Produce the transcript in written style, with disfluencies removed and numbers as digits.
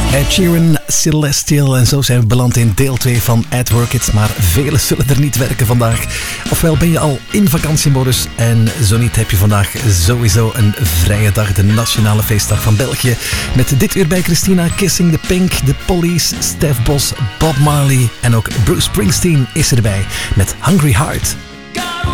Ed Sheeran, Celestial. En zo zijn we beland in deel 2 van At Work It. Maar velen zullen er niet werken vandaag. Ofwel ben je al in vakantiemodus. En zo niet heb je vandaag sowieso een vrije dag. De nationale feestdag van België. Met dit uur bij Christina, Kissing the Pink, The Police, Stef Bos, Bob Marley. En ook Bruce Springsteen is erbij met Hungry Heart.